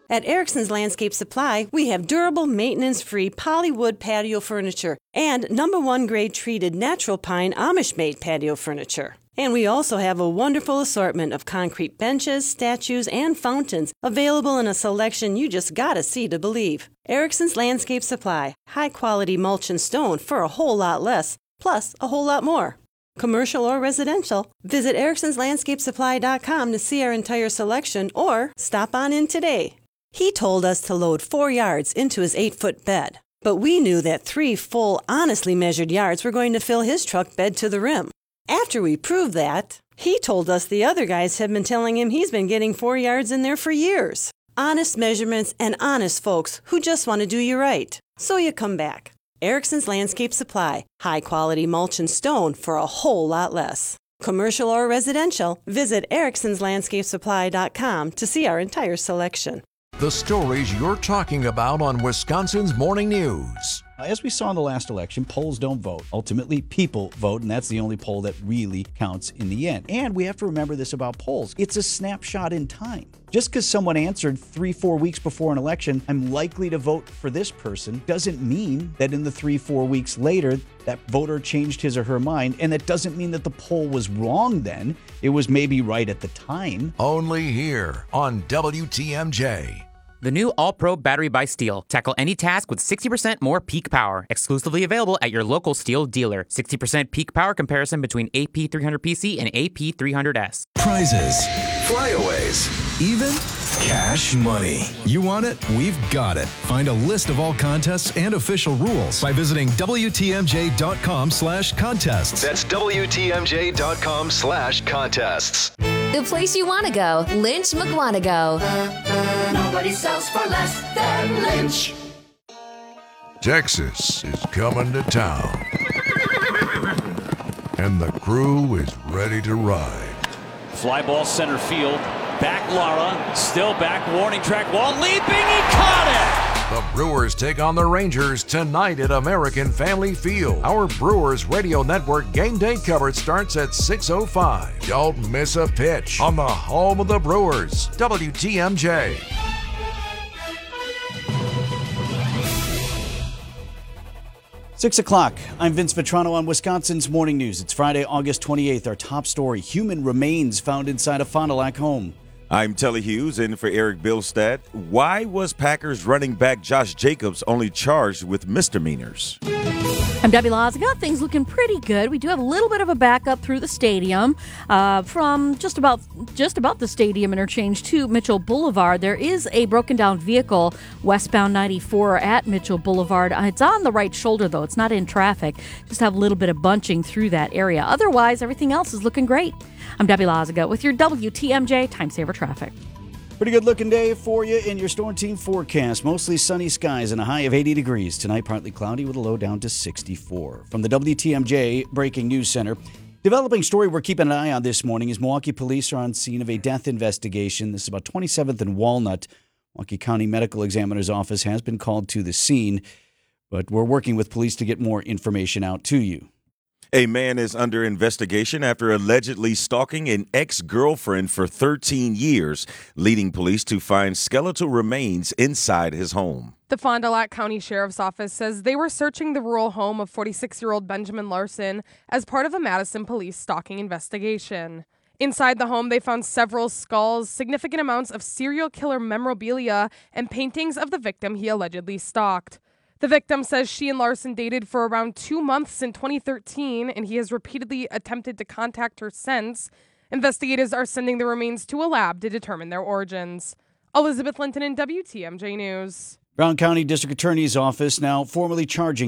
At Erickson's Landscape Supply, we have durable, maintenance-free polywood patio furniture and #1 grade treated natural pine Amish-made patio furniture. And we also have a wonderful assortment of concrete benches, statues, and fountains available in a selection you just gotta see to believe. Erickson's Landscape Supply, high-quality mulch and stone for a whole lot less, plus a whole lot more. Commercial or residential, visit ericksonslandscapesupply.com to see our entire selection or stop on in today. He told us to load 4 yards into his 8-foot bed, but we knew that 3 full, honestly measured yards were going to fill his truck bed to the rim. After we proved that, he told us the other guys have been telling him he's been getting 4 yards in there for years. Honest measurements and honest folks who just want to do you right. So you come back. Erickson's Landscape Supply, high-quality mulch and stone for a whole lot less. Commercial or residential, visit ericksonslandscapesupply.com to see our entire selection. The stories you're talking about on Wisconsin's Morning News. As we saw in the last election, polls don't vote. Ultimately, people vote, and that's the only poll that really counts in the end. And we have to remember this about polls. It's a snapshot in time. Just because someone answered 3-4 weeks before an election, I'm likely to vote for this person, doesn't mean that in the 3-4 weeks later, that voter changed his or her mind. And that doesn't mean that the poll was wrong then. It was maybe right at the time. Only here on WTMJ. The new All-Pro battery by Steel. Tackle any task with 60% more peak power. Exclusively available at your local Steel dealer. 60% peak power comparison between AP300PC and AP300S. Prizes, flyaways, even cash money. You want it? We've got it. Find a list of all contests and official rules by visiting WTMJ.com/contests. That's WTMJ.com/contests. The place you want to go, Lynch McWanago. Nobody sells for less than Lynch. Texas is coming to town. And the crew is ready to ride. Fly ball center field. Back Lara. Still back. Warning track wall. Leaping. He caught it. The Brewers take on the Rangers tonight at American Family Field. Our Brewers Radio Network game day coverage starts at 6:05. Don't miss a pitch on the home of the Brewers, WTMJ. Six o'clock. I'm Vince Vitrano on Wisconsin's Morning News. It's Friday, August 28th. Our top story, human remains found inside a Fond du Lac home. I'm Telly Hughes in for Eric Bilstad. Why was Packers running back Josh Jacobs only charged with misdemeanors? I'm Debbie Lazaga. Things looking pretty good. We do have a little bit of a backup through the stadium from just about the stadium interchange to Mitchell Boulevard. There is a broken down vehicle westbound 94 at Mitchell Boulevard. It's on the right shoulder, though. It's not in traffic. Just have a little bit of bunching through that area. Otherwise, everything else is looking great. I'm Debbie Lazaga with your WTMJ Time Saver Traffic. Pretty good looking day for you in your Storm Team forecast. Mostly sunny skies and a high of 80 degrees. Tonight, partly cloudy with a low down to 64. From the WTMJ Breaking News Center, developing story we're keeping an eye on this morning is Milwaukee police are on scene of a death investigation. This is about 27th and Walnut. Milwaukee County Medical Examiner's Office has been called to the scene, but we're working with police to get more information out to you. A man is under investigation after allegedly stalking an ex-girlfriend for 13 years, leading police to find skeletal remains inside his home. The Fond du Lac County Sheriff's Office says they were searching the rural home of 46-year-old Benjamin Larson as part of a Madison police stalking investigation. Inside the home, they found several skulls, significant amounts of serial killer memorabilia, and paintings of the victim he allegedly stalked. The victim says she and Larson dated for around 2 months in 2013, and he has repeatedly attempted to contact her since. Investigators are sending the remains to a lab to determine their origins. Elizabeth Linton in WTMJ News. Brown County District Attorney's Office now formally charging